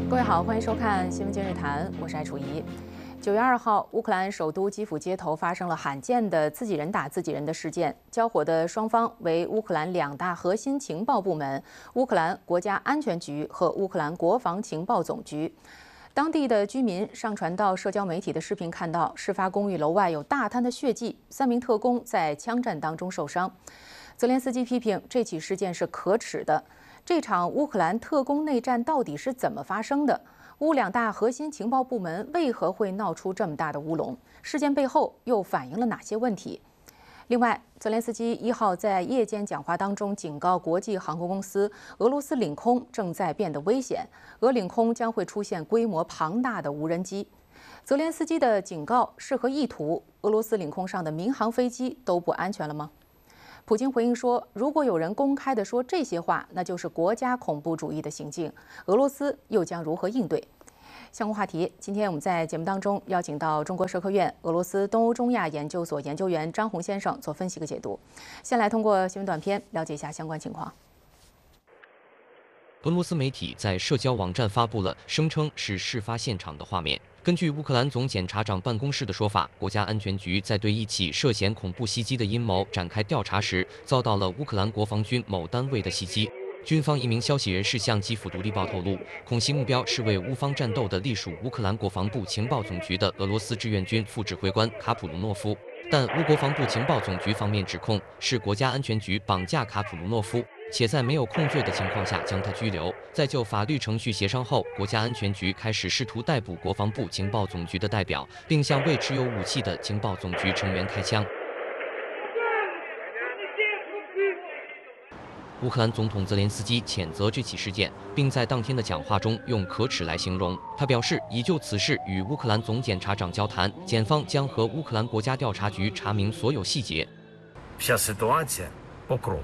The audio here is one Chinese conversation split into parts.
各位好，欢迎收看《新闻今日谈》，我是艾楚怡。9月2号，乌克兰首都基辅街头发生了罕见的自己人打自己人的事件，交火的双方为乌克兰2大核心情报部门——乌克兰国家安全局和乌克兰国防情报总局。当地的居民上传到社交媒体的视频看到，事发公寓楼外有大滩的血迹，3名特工在枪战当中受伤。泽连斯基批评这起事件是可耻的。这场乌克兰特工内战到底是怎么发生的？乌2大核心情报部门为何会闹出这么大的乌龙？事件背后又反映了哪些问题？另外，泽连斯基1号在夜间讲话当中警告国际航空公司，俄罗斯领空正在变得危险，俄领空将会出现规模庞大的无人机。泽连斯基的警告是何意图？俄罗斯领空上的民航飞机都不安全了吗？普京回应说，如果有人公开地说这些话，那就是国家恐怖主义的行径。俄罗斯又将如何应对？相关话题，今天我们在节目当中邀请到中国社科院俄罗斯东欧中亚研究所研究员张红先生做分析和解读。先来通过新闻短片了解一下相关情况。 俄罗斯媒体在社交网站发布了声称是事发现场的画面。根据乌克兰总检察长办公室的说法，国家安全局在对一起涉嫌恐怖袭击的阴谋展开调查时，遭到了乌克兰国防军某单位的袭击。军方一名消息人士向基辅独立报透露，恐袭目标是为乌方战斗的隶属乌克兰国防部情报总局的俄罗斯志愿军副指挥官卡普鲁诺夫，但乌国防部情报总局方面指控是国家安全局绑架卡普鲁诺夫，且在没有控罪的情况下将他拘留。在就法律程序协商后，国家安全局开始试图逮捕国防部情报总局的代表，并向未持有武器的情报总局成员开枪。乌克兰总统泽连斯基谴责这起事件，并在当天的讲话中用可耻来形容。他表示，已就此事与乌克兰总检察长交谈，检方将和乌克兰国家调查局查明所有细节。 Вся ситуація окроку.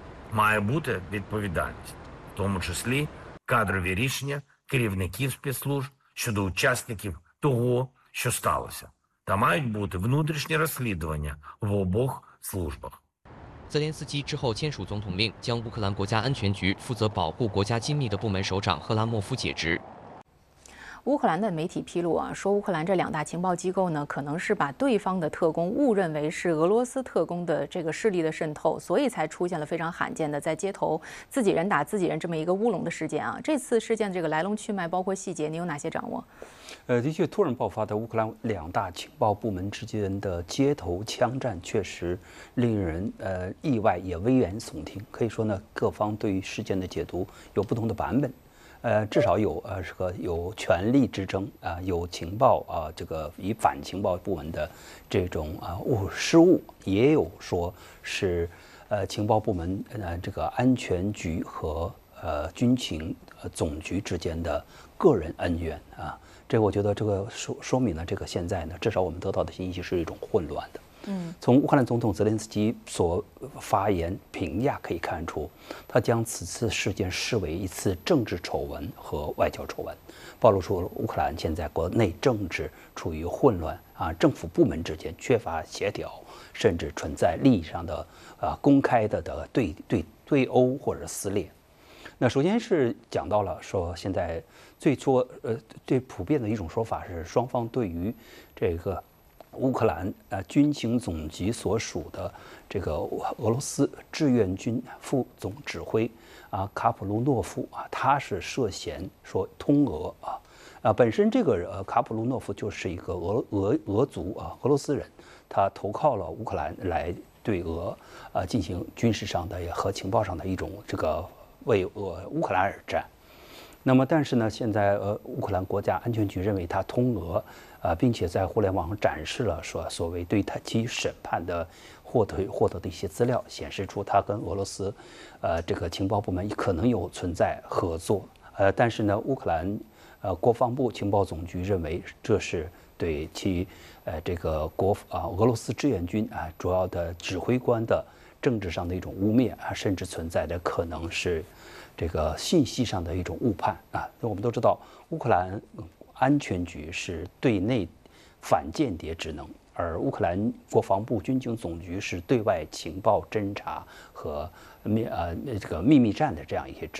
Має бути відповідальність, в тому числі кадрові рішення керівників спецслужб щодо учасників того, що сталося. Та мають бути внутрішні розслідування в обох службах. 泽连斯基之后签署总统令，将乌克兰国家安全局负责保护国家机密的部门首长赫拉莫夫解职。 乌克兰的媒体披露说乌克兰这2大情报机构呢，可能是把对方的特工误认为是俄罗斯特工的这个势力的渗透，所以才出现了非常罕见的在街头自己人打自己人这么一个乌龙的事件啊。这次事件这个来龙去脉包括细节，你有哪些掌握？ 的确，突然爆发的乌克兰2大情报部门之间的街头枪战，确实令人意外，也危言耸听。可以说呢，各方对于事件的解读有不同的版本。至少有权力之争有情报这个以反情报部门的这种失误，也有说是情报部门这个安全局和军情总局之间的个人恩怨啊。这我觉得这个说明了这个现在呢，至少我们得到的信息是一种混乱的。从乌克兰总统泽连斯基所发言评价可以看出，他将此次事件视为一次政治丑闻和外交丑闻，暴露出乌克兰现在国内政治处于混乱政府部门之间缺乏协调，甚至存在利益上的公开的对殴或者撕裂。那首先是讲到了说，现在最普遍的一种说法是，双方对于这个乌克兰军情总局所属的这个俄罗斯志愿军副总指挥卡普鲁诺夫他是涉嫌说通俄本身这个卡普鲁诺夫就是一个俄族俄罗斯人，他投靠了乌克兰来对俄进行军事上的和情报上的一种这个为乌克兰而战。那么，但是呢，现在乌克兰国家安全局认为他通俄，并且在互联网上展示了说所谓对他其审判的获得的一些资料，显示出他跟俄罗斯，这个情报部门可能有存在合作。但是呢，乌克兰国防部情报总局认为这是对其这个俄罗斯志愿军主要的指挥官的政治上的一种污蔑甚至存在的可能是这个信息上的一种误判我们都知道，乌克兰安全局是对内反间谍职能，而乌克兰国防部军情总局是对外情报侦察和这个秘密战的这样一些职能。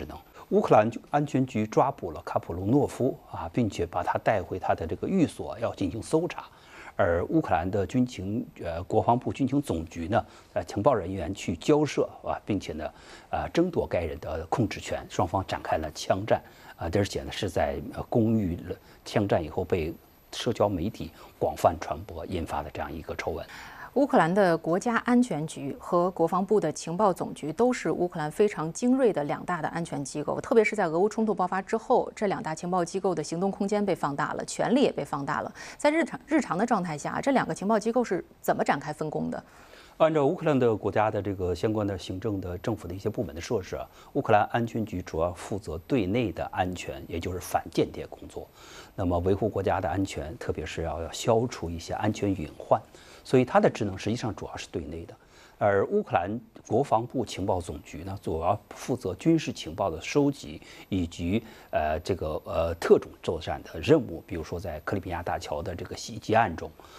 乌克兰安全局抓捕了卡普隆诺夫并且把他带回他的这个寓所要进行搜查。而乌克兰的国防部军情总局呢，情报人员去交涉并且呢，争夺该人的控制权，双方展开了枪战而且呢是在公寓枪战以后被社交媒体广泛传播，引发的这样一个丑闻。 乌克兰的国家安全局和国防部的情报总局都是乌克兰非常精锐的两大的安全机构，特别是在俄乌冲突爆发之后，这两大情报机构的行动空间被放大了，权力也被放大了。在日常的状态下，这两个情报机构是怎么展开分工的？ 按照乌克兰的国家的这个相关的行政的政府的一些部门的设置乌克兰安全局主要负责对内的安全，也就是反间谍工作。那么维护国家的安全，特别是要消除一些安全隐患，所以它的职能实际上主要是对内的。而乌克兰国防部情报总局呢，主要负责军事情报的收集以及特种作战的任务，比如说在克里米亚大桥的这个袭击案中，